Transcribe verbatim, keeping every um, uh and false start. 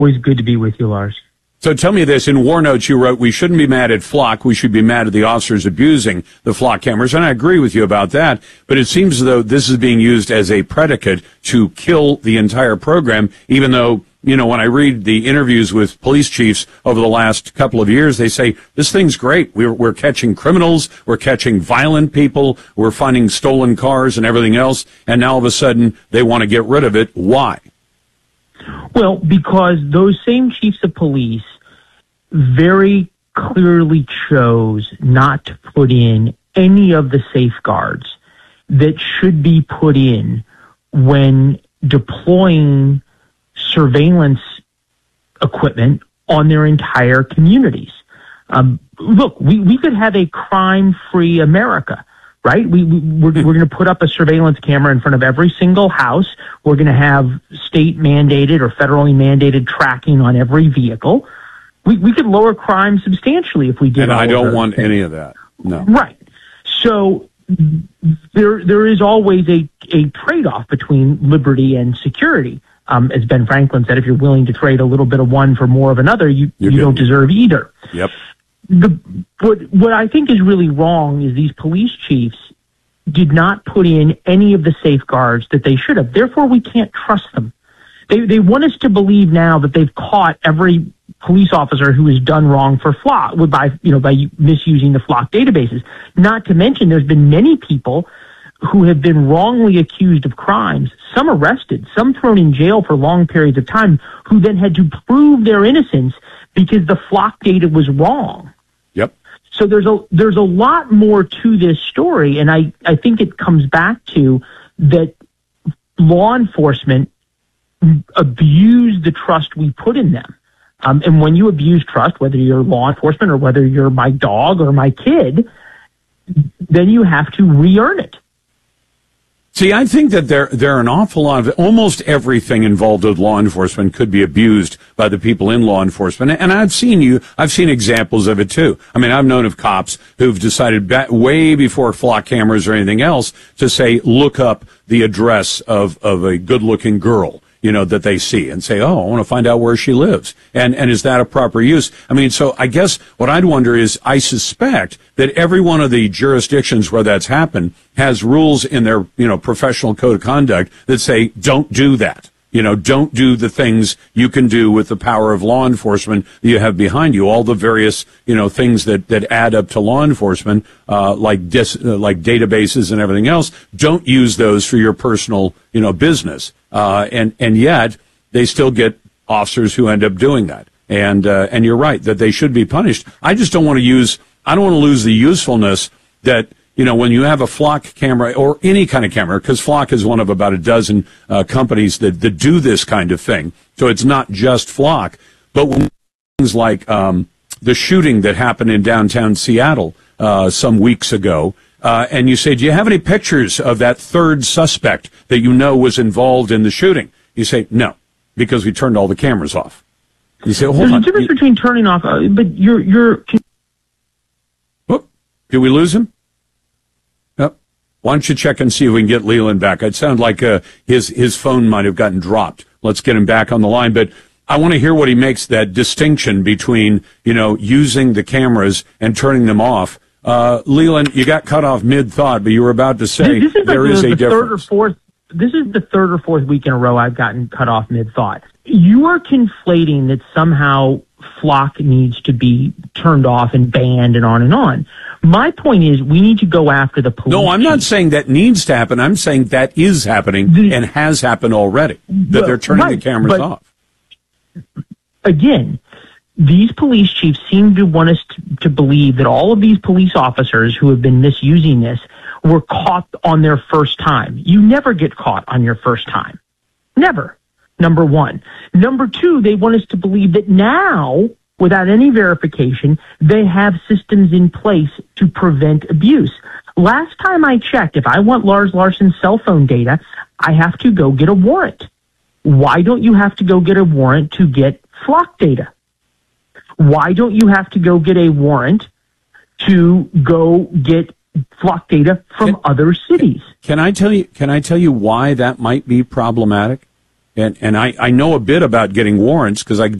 Always good to be with you, Lars. So tell me this, in War Notes you wrote, we shouldn't be mad at Flock, we should be mad at the officers abusing the Flock cameras, and I agree with you about that, but it seems as though this is being used as a predicate to kill the entire program, even though, you know, when I read the interviews with police chiefs over the last couple of years, they say, this thing's great, we're, we're catching criminals, we're catching violent people, we're finding stolen cars and everything else, and now all of a sudden they want to get rid of it. Why? Well, because those same chiefs of police very clearly chose not to put in any of the safeguards that should be put in when deploying surveillance equipment on their entire communities. Um, look, we, we could have a crime-free America. Right? We, we, we're, we're going to put up a surveillance camera in front of every single house. We're going to have state mandated or federally mandated tracking on every vehicle. We, we could lower crime substantially if we did. And I don't want any of that. No. Right. So there, there is always a, a trade-off between liberty and security. Um, as Ben Franklin said, if you're willing to trade a little bit of one for more of another, you, you don't deserve either. Yep. The, what, what I think is really wrong is these police chiefs did not put in any of the safeguards that they should have. Therefore, we can't trust them. They, they want us to believe now that they've caught every police officer who has done wrong for Flock by, you know, by misusing the Flock databases. Not to mention, there's been many people who have been wrongly accused of crimes, some arrested, some thrown in jail for long periods of time, who then had to prove their innocence because the Flock data was wrong. Yep. So there's a there's a lot more to this story, and I, I think it comes back to that law enforcement abuse the trust we put in them. Um, and when you abuse trust, whether you're law enforcement or whether you're my dog or my kid, then you have to re-earn it. See, I think that there there are an awful lot of almost everything involved with law enforcement could be abused by the people in law enforcement, and I've seen you, I've seen examples of it too. I mean, I've known of cops who've decided back, way before Flock cameras or anything else to say, look up the address of of a good-looking girl, you know, that they see and say, oh, I want to find out where she lives. And, and is that a proper use? I mean, so I guess what I'd wonder is I suspect that every one of the jurisdictions where that's happened has rules in their, you know, professional code of conduct that say, don't do that. You know, don't do the things you can do with the power of law enforcement that you have behind you. All the various, you know, things that, that add up to law enforcement, uh, like dis, uh, like databases and everything else. Don't use those for your personal, you know, business. Uh, and, and yet they still get officers who end up doing that. And, uh, and you're right that they should be punished. I just don't want to use, I don't want to lose the usefulness that, you know, when you have a Flock camera or any kind of camera, because Flock is one of about a dozen uh, companies that, that do this kind of thing. So it's not just Flock, but when things like um, the shooting that happened in downtown Seattle uh, some weeks ago, uh, and you say, do you have any pictures of that third suspect that you know was involved in the shooting? You say, no, because we turned all the cameras off. You say, hold There's on. There's a difference between turning off, uh, but you're, you're... Whoop. Did we lose him? Why don't you check and see if we can get Leland back? It sounded like uh, his his phone might have gotten dropped. Let's get him back on the line. But I want to hear what he makes that distinction between, you know, using the cameras and turning them off. Uh, Leland, you got cut off mid-thought, but you were about to say this is there like is the, a the difference. Third or fourth, this is the third or fourth week in a row I've gotten cut off mid-thought. You are conflating that somehow Flock needs to be turned off and banned and on and on. My point is we need to go after the police. No, I'm not saying that needs to happen. I'm saying that is happening the, and has happened already, that well, they're turning right, the cameras off. Again, these police chiefs seem to want us to, to believe that all of these police officers who have been misusing this were caught on their first time. You never get caught on your first time. Never. Number one. Number two, they want us to believe that now, without any verification, they have systems in place to prevent abuse. Last time I checked, if I want Lars Larson's cell phone data, I have to go get a warrant. Why don't you have to go get a warrant to get Flock data? Why don't you have to go get a warrant to go get Flock data from can, other cities? Can I tell you, can I tell you why that might be problematic? And and I, I know a bit about getting warrants because I